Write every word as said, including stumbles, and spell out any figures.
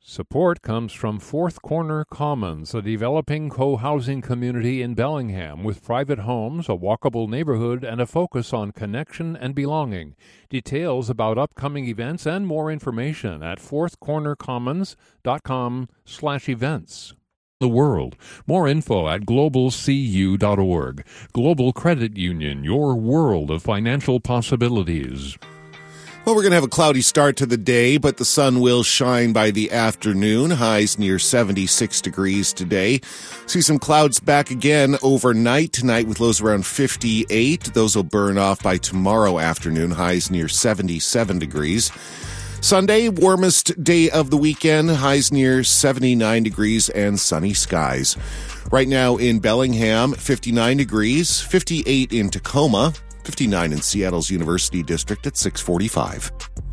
Support comes from Fourth Corner Commons, a developing co-housing community in Bellingham with private homes, a walkable neighborhood, and a focus on connection and belonging. Details about upcoming events and more information at fourthcornercommons.com slash events. The world. More info at global c u dot org. Global Credit Union, your world of financial possibilities. Well, we're going to have a cloudy start to the day, but the sun will shine by the afternoon. Highs near seventy-six degrees today. See some clouds back again overnight tonight with lows around fifty-eight. Those will burn off by tomorrow afternoon. Highs near seventy-seven degrees. Sunday, warmest day of the weekend. Highs near seventy-nine degrees and sunny skies. Right now in Bellingham, fifty-nine degrees, fifty-eight in Tacoma, fifty-nine in Seattle's University District at six forty-five.